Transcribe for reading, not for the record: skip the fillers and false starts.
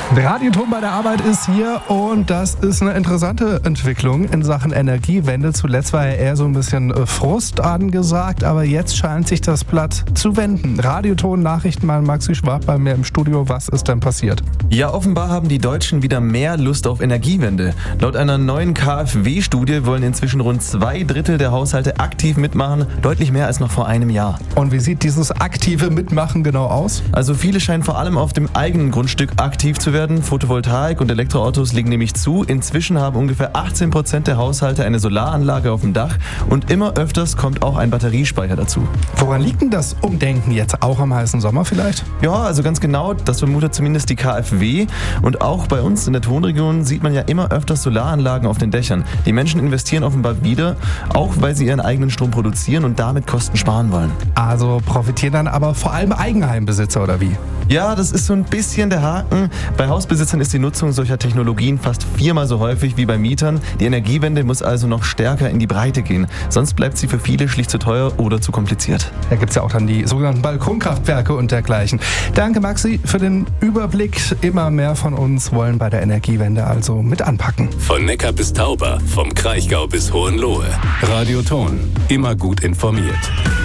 Radioton bei der Arbeit ist hier und das ist eine interessante Entwicklung in Sachen Energiewende. Zuletzt war ja eher so ein bisschen Frust angesagt, aber jetzt scheint sich das Blatt zu wenden. Radioton, Nachrichtenmann Maxi Schwab bei mir im Studio. Was ist denn passiert? Ja, offenbar haben die Deutschen wieder mehr Lust auf Energiewende. Laut einer neuen KfW-Studie wollen inzwischen rund 2/3 der Haushalte aktiv mitmachen, deutlich mehr als noch vor einem Jahr. Und wie sieht dieses aktive Mitmachen genau aus? Also viele scheinen vor allem auf dem eigenen Grundstück aktiv zu werden. Photovoltaik und Elektroautos legen nämlich zu. Inzwischen haben ungefähr 18% der Haushalte eine Solaranlage auf dem Dach und immer öfters kommt auch ein Batteriespeicher dazu. Woran liegt denn das Umdenken jetzt? Auch am heißen Sommer vielleicht? Ja, also ganz genau, das vermutet zumindest die KfW. Und auch bei uns in der Tonregion sieht man ja immer öfters Solaranlagen auf den Dächern. Die Menschen investieren offenbar wieder, auch weil sie ihren eigenen Strom produzieren und damit Kosten sparen wollen. Also profitieren dann aber vor allem Eigenheimbesitzer oder wie? Ja, das ist so ein bisschen der Haken. Bei Hausbesitzern ist die Nutzung solcher Technologien fast 4-mal so häufig wie bei Mietern. Die Energiewende muss also noch stärker in die Breite gehen. Sonst bleibt sie für viele schlicht zu teuer oder zu kompliziert. Da gibt es ja auch dann die sogenannten Balkonkraftwerke und dergleichen. Danke Maxi für den Überblick. Immer mehr von uns wollen bei der Energiewende also mit anpacken. Von Neckar bis Tauber, vom Kraichgau bis Hohenlohe. Radioton, immer gut informiert.